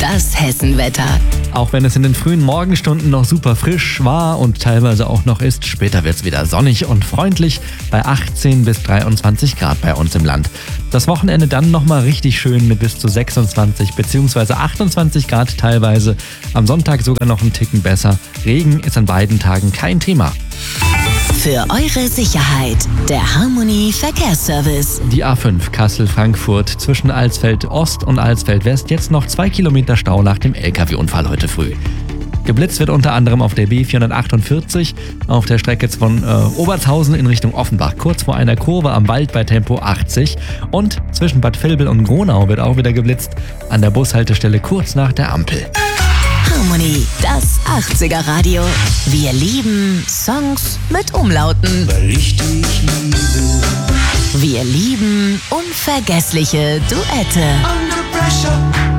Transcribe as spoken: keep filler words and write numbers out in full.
das Hessenwetter. Auch wenn es in den frühen Morgenstunden noch super frisch war und teilweise auch noch ist, später wird es wieder sonnig und freundlich bei achtzehn bis dreiundzwanzig Grad bei uns im Land. Das Wochenende dann nochmal richtig schön mit bis zu sechsundzwanzig bzw. achtundzwanzig Grad teilweise. Am Sonntag sogar noch einen Ticken besser. Regen ist an beiden Tagen kein Thema. Für eure Sicherheit, der Harmony Verkehrsservice. Die A fünf Kassel-Frankfurt zwischen Alsfeld Ost und Alsfeld West, jetzt noch zwei Kilometer Stau nach dem L K W-Unfall heute früh. Geblitzt wird unter anderem auf der B vierhundertachtundvierzig auf der Strecke von äh, Obertshausen in Richtung Offenbach, kurz vor einer Kurve am Wald bei Tempo achtzig. Und zwischen Bad Vilbel und Gronau wird auch wieder geblitzt, an der Bushaltestelle kurz nach der Ampel. Harmony, das achtziger Radio. Wir lieben Songs mit Umlauten. Weil ich dich liebe. Wir lieben unvergessliche Duette. Under pressure.